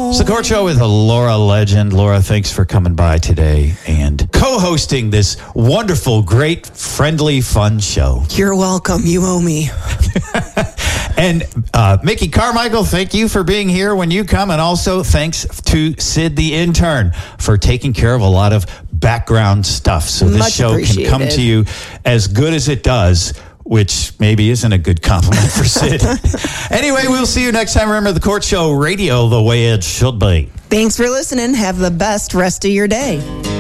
It's the Court Show with Laura Legend. Laura, thanks for coming by today and co-hosting this wonderful, great, friendly, fun show. You're welcome. You owe me. And Mickey Carmichael, thank you for being here when you come. And also thanks to Sid the intern for taking care of a lot of background stuff. So this Much show can come to you as good as it does, which maybe isn't a good compliment for Sid. Anyway, we'll see you next time. Remember, the Court Show Radio, the way it should be. Thanks for listening. Have the best rest of your day.